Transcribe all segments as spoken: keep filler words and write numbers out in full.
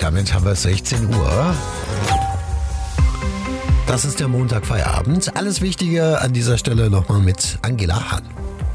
damit haben wir sechzehn Uhr. Das ist der Montagfeierabend. Alles Wichtige an dieser Stelle nochmal mit Angela Hahn.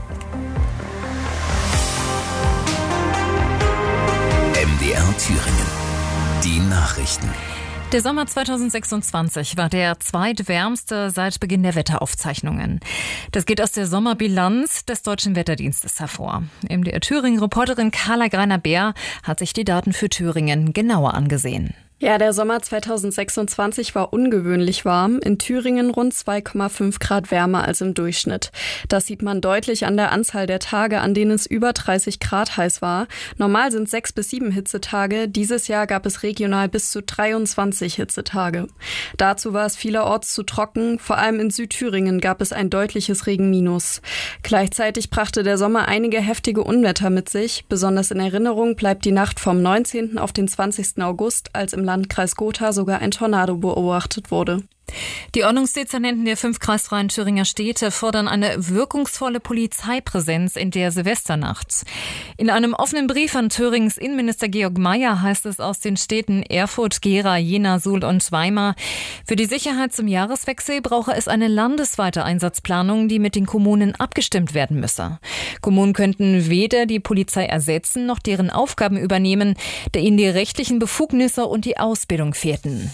M D R Thüringen. Die Nachrichten. Der Sommer zweitausendsechsundzwanzig war der zweitwärmste seit Beginn der Wetteraufzeichnungen. Das geht aus der Sommerbilanz des Deutschen Wetterdienstes hervor. M D R Thüringen-Reporterin Carla Greiner-Beer hat sich die Daten für Thüringen genauer angesehen. Ja, der Sommer zweitausendsechsundzwanzig war ungewöhnlich warm. In Thüringen rund zwei Komma fünf Grad wärmer als im Durchschnitt. Das sieht man deutlich an der Anzahl der Tage, an denen es über dreißig Grad heiß war. Normal sind sechs bis sieben Hitzetage. Dieses Jahr gab es regional bis zu dreiundzwanzig Hitzetage. Dazu war es vielerorts zu trocken. Vor allem in Südthüringen gab es ein deutliches Regenminus. Gleichzeitig brachte der Sommer einige heftige Unwetter mit sich. Besonders in Erinnerung bleibt die Nacht vom neunzehnten auf den zwanzigsten August, als im Landkreis Gotha sogar ein Tornado beobachtet wurde. Die Ordnungsdezernenten der fünf kreisfreien Thüringer Städte fordern eine wirkungsvolle Polizeipräsenz in der Silvesternacht. In einem offenen Brief an Thüringens Innenminister Georg Mayer heißt es aus den Städten Erfurt, Gera, Jena, Suhl und Weimar: Für die Sicherheit zum Jahreswechsel brauche es eine landesweite Einsatzplanung, die mit den Kommunen abgestimmt werden müsse. Kommunen könnten weder die Polizei ersetzen noch deren Aufgaben übernehmen, da ihnen die rechtlichen Befugnisse und die Ausbildung fehlten.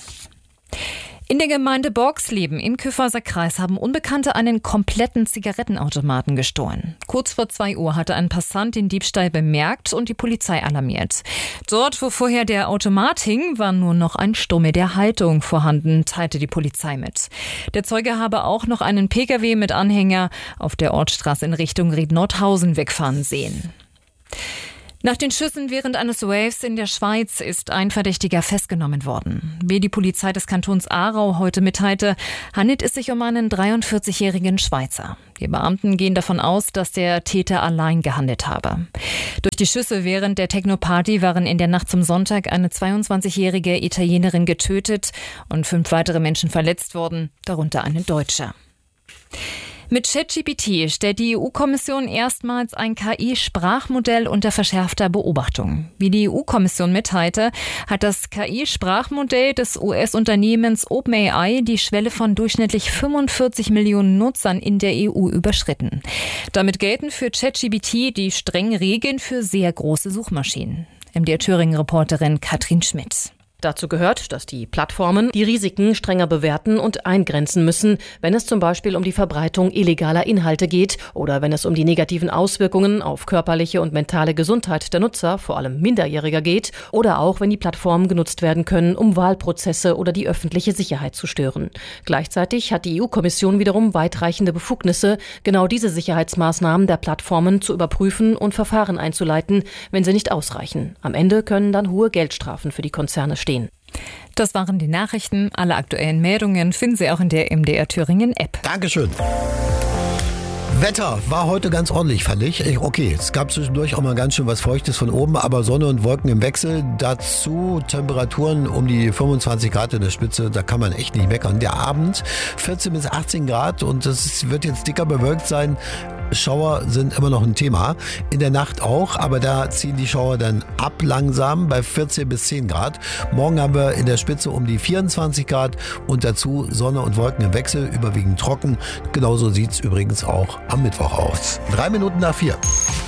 In der Gemeinde Borgsleben im Kyffhäuser Kreis haben Unbekannte einen kompletten Zigarettenautomaten gestohlen. Kurz vor zwei Uhr hatte ein Passant den Diebstahl bemerkt und die Polizei alarmiert. Dort, wo vorher der Automat hing, war nur noch ein Stummel der Haltung vorhanden, teilte die Polizei mit. Der Zeuge habe auch noch einen Pkw mit Anhänger auf der Ortsstraße in Richtung Ried-Nordhausen wegfahren sehen. Nach den Schüssen während eines Waves in der Schweiz ist ein Verdächtiger festgenommen worden. Wie die Polizei des Kantons Aarau heute mitteilte, handelt es sich um einen dreiundvierzigjährigen Schweizer. Die Beamten gehen davon aus, dass der Täter allein gehandelt habe. Durch die Schüsse während der Techno-Party waren in der Nacht zum Sonntag eine zweiundzwanzigjährige Italienerin getötet und fünf weitere Menschen verletzt worden, darunter eine Deutsche. Mit ChatGPT stellt die E U-Kommission erstmals ein K I-Sprachmodell unter verschärfter Beobachtung. Wie die E U-Kommission mitteilte, hat das K I-Sprachmodell des U S-Unternehmens OpenAI die Schwelle von durchschnittlich fünfundvierzig Millionen Nutzern in der E U überschritten. Damit gelten für ChatGPT die strengen Regeln für sehr große Suchmaschinen. M D R Thüringen-Reporterin Katrin Schmidt. Dazu gehört, dass die Plattformen die Risiken strenger bewerten und eingrenzen müssen, wenn es zum Beispiel um die Verbreitung illegaler Inhalte geht oder wenn es um die negativen Auswirkungen auf körperliche und mentale Gesundheit der Nutzer, vor allem Minderjähriger, geht oder auch, wenn die Plattformen genutzt werden können, um Wahlprozesse oder die öffentliche Sicherheit zu stören. Gleichzeitig hat die E U-Kommission wiederum weitreichende Befugnisse, genau diese Sicherheitsmaßnahmen der Plattformen zu überprüfen und Verfahren einzuleiten, wenn sie nicht ausreichen. Am Ende können dann hohe Geldstrafen für die Konzerne stehen. Das waren die Nachrichten. Alle aktuellen Meldungen finden Sie auch in der M D R Thüringen App. Dankeschön. Wetter war heute ganz ordentlich, fand ich. Okay, es gab zwischendurch auch mal ganz schön was Feuchtes von oben, aber Sonne und Wolken im Wechsel. Dazu Temperaturen um die fünfundzwanzig Grad in der Spitze, da kann man echt nicht meckern. Der Abend vierzehn bis achtzehn Grad und es wird jetzt dicker bewölkt sein. Schauer sind immer noch ein Thema. In der Nacht auch, aber da ziehen die Schauer dann ab langsam bei vierzehn bis zehn Grad. Morgen haben wir in der Spitze um die vierundzwanzig Grad und dazu Sonne und Wolken im Wechsel, überwiegend trocken. Genauso sieht es übrigens auch am Mittwoch aus. Drei Minuten nach vier.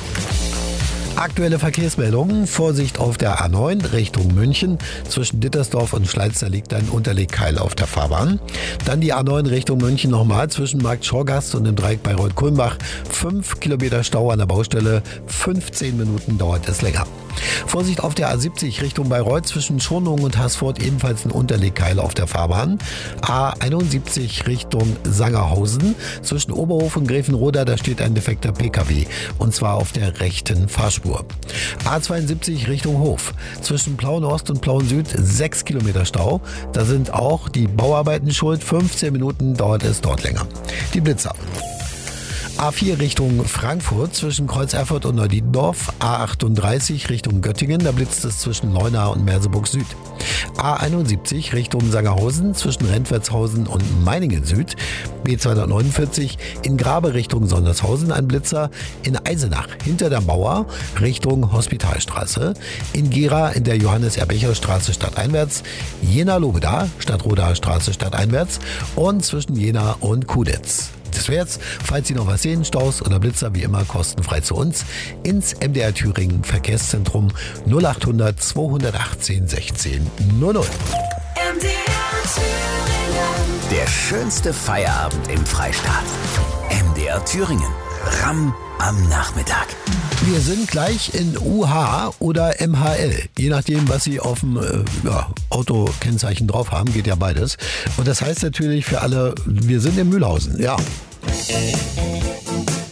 Aktuelle Verkehrsmeldungen. Vorsicht auf der A neun Richtung München. Zwischen Dittersdorf und Schleiz, da liegt ein Unterlegkeil auf der Fahrbahn. Dann die A neun Richtung München nochmal zwischen Markt Schorgast und dem Dreieck Bayreuth-Kulmbach. Fünf Kilometer Stau an der Baustelle. fünfzehn Minuten dauert es länger. Vorsicht auf der A siebzig Richtung Bayreuth zwischen Schonungen und Haßfurt, ebenfalls ein Unterlegkeil auf der Fahrbahn. A einundsiebzig Richtung Sangerhausen zwischen Oberhof und Gräfenroda, da steht ein defekter P K W und zwar auf der rechten Fahrspur. A zweiundsiebzig Richtung Hof zwischen Plauen Ost und Plauen Süd sechs Kilometer Stau. Da sind auch die Bauarbeiten schuld. fünfzehn Minuten dauert es dort länger. Die Blitzer. A vier Richtung Frankfurt zwischen Kreuz Erfurt und Neudietendorf. A achtunddreißig Richtung Göttingen, da blitzt es zwischen Leuna und Merseburg Süd. A einundsiebzig Richtung Sangerhausen zwischen Rentwertshausen und Meiningen Süd. B zweihundertneunundvierzig in Grabe Richtung Sondershausen ein Blitzer. In Eisenach hinter der Mauer Richtung Hospitalstraße. In Gera in der Johannes-Erbecher-Straße stadteinwärts. Jena-Lobeda, Stadtrodaer Straße stadteinwärts. Und zwischen Jena und Kudetz. Das wäre jetzt, falls Sie noch was sehen, Staus oder Blitzer, wie immer kostenfrei zu uns ins M D R Thüringen Verkehrszentrum null achthundert zweihundertachtzehn sechzehn null null. M D R Thüringen. Der schönste Feierabend im Freistaat. M D R Thüringen. Ramm am Nachmittag. Wir sind gleich in U H oder M H L. Je nachdem, was Sie auf dem äh, ja, Autokennzeichen drauf haben, geht ja beides. Und das heißt natürlich für alle, wir sind in Mühlhausen. Ja.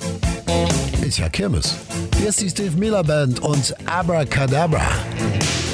Ist ja Kirmes. Hier ist die Steve Miller Band und Abracadabra.